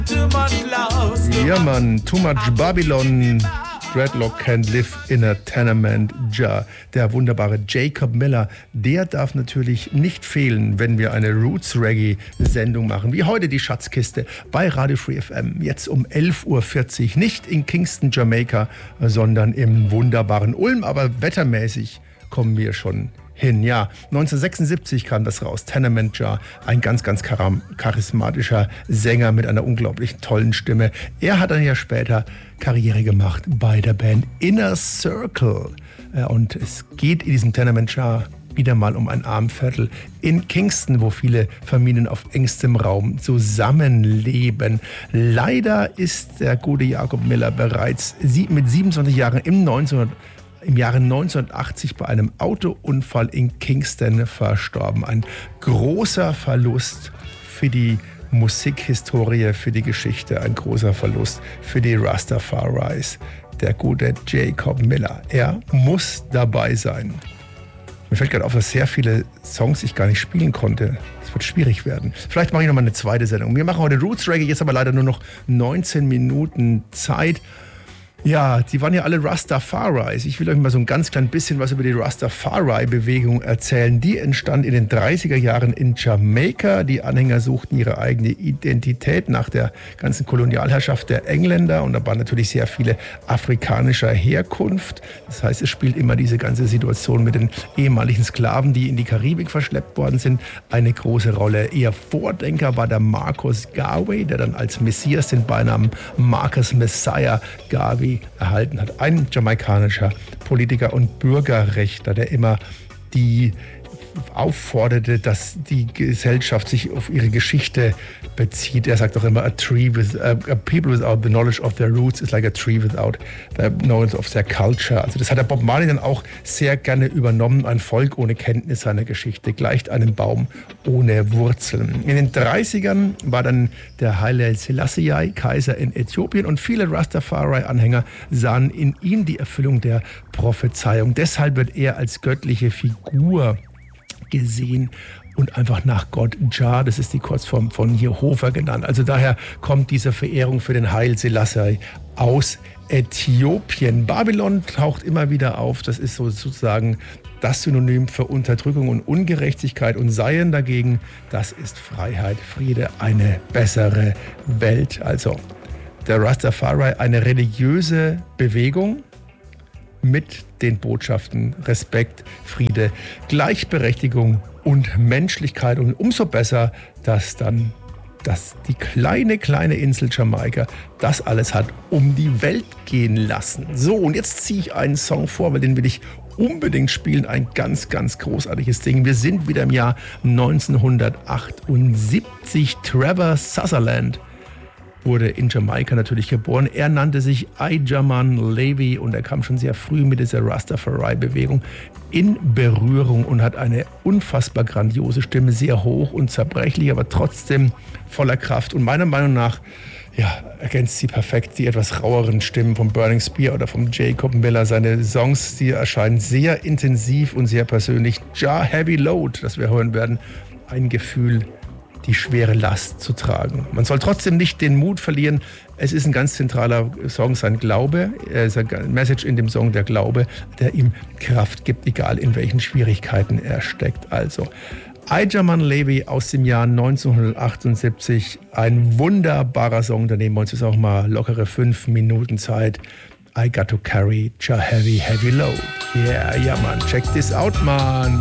Ja, Mann, Too Much Babylon. Dreadlock Can't Live in a Tenement Jar. Der wunderbare Jacob Miller, der darf natürlich nicht fehlen, wenn wir eine Roots-Reggae-Sendung machen, wie heute die Schatzkiste bei Radio Free FM. Jetzt um 11.40 Uhr, nicht in Kingston, Jamaika, sondern im wunderbaren Ulm, aber wettermäßig kommen wir schon hin. Ja, 1976 kam das raus, Tenement Jar, ein ganz, ganz charismatischer Sänger mit einer unglaublich tollen Stimme. Er hat dann ja später Karriere gemacht bei der Band Inner Circle. Und es geht in diesem Tenement Jar wieder mal um ein Armviertel in Kingston, wo viele Familien auf engstem Raum zusammenleben. Leider ist der gute Jacob Miller bereits mit 27 Jahren im Jahre 1980 bei einem Autounfall in Kingston verstorben. Ein großer Verlust für die Musikhistorie, für die Geschichte, ein großer Verlust für die Rastafaris. Der gute Jacob Miller, er muss dabei sein. Mir fällt gerade auf, dass sehr viele Songs ich gar nicht spielen konnte. Es wird schwierig werden. Vielleicht mache ich noch mal eine zweite Sendung. Wir machen heute Roots Reggae, jetzt aber leider nur noch 19 Minuten Zeit. Ja, die waren ja alle Rastafaris. Ich will euch mal so ein ganz klein bisschen was über die Rastafari-Bewegung erzählen. Die entstand in den 30er Jahren in Jamaika. Die Anhänger suchten ihre eigene Identität nach der ganzen Kolonialherrschaft der Engländer. Und da waren natürlich sehr viele afrikanischer Herkunft. Das heißt, es spielt immer diese ganze Situation mit den ehemaligen Sklaven, die in die Karibik verschleppt worden sind, eine große Rolle. Ihr Vordenker war der Marcus Garvey, der dann als Messias den Beinamen Marcus Messiah Garvey erhalten hat. Ein jamaikanischer Politiker und Bürgerrechtler, der immer die aufforderte, dass die Gesellschaft sich auf ihre Geschichte bezieht. Er sagt auch immer, a people without the knowledge of their roots is like a tree without the knowledge of their culture. Also das hat der Bob Marley dann auch sehr gerne übernommen. Ein Volk ohne Kenntnis seiner Geschichte gleicht einem Baum ohne Wurzeln. In den 30ern war dann der Haile Selassie Kaiser in Äthiopien und viele Rastafari-Anhänger sahen in ihm die Erfüllung der Prophezeiung. Deshalb wird er als göttliche Figur gesehen und einfach nach Gott Jah, das ist die Kurzform von Jehova genannt. Also daher kommt diese Verehrung für den Haile Selassie aus Äthiopien. Babylon taucht immer wieder auf, das ist sozusagen das Synonym für Unterdrückung und Ungerechtigkeit, und Zion dagegen, das ist Freiheit, Friede, eine bessere Welt. Also der Rastafari, eine religiöse Bewegung mit den Botschaften Respekt, Friede, Gleichberechtigung und Menschlichkeit. Und umso besser, dass die kleine Insel Jamaika das alles hat um die Welt gehen lassen. So, und jetzt ziehe ich einen Song vor, weil den will ich unbedingt spielen. Ein ganz, ganz großartiges Ding. Wir sind wieder im Jahr 1978. Trevor Sutherland wurde in Jamaika natürlich geboren. Er nannte sich Ijaman Levy und er kam schon sehr früh mit dieser Rastafari-Bewegung in Berührung und hat eine unfassbar grandiose Stimme, sehr hoch und zerbrechlich, aber trotzdem voller Kraft. Und meiner Meinung nach ergänzt sie perfekt die etwas raueren Stimmen vom Burning Spear oder vom Jacob Miller. Seine Songs, die erscheinen sehr intensiv und sehr persönlich. Jah Heavy Load, das wir hören werden, ein Gefühl, die schwere Last zu tragen. Man soll trotzdem nicht den Mut verlieren. Es ist ein ganz zentraler Song, sein Glaube. Es ist ein Message in dem Song, der Glaube, der ihm Kraft gibt, egal in welchen Schwierigkeiten er steckt. Also Ijaman Levy aus dem Jahr 1978. Ein wunderbarer Song. Da nehmen wir uns jetzt auch mal lockere 5 Minuten Zeit. I got to carry Jah Heavy Load. Yeah, man. Check this out, man.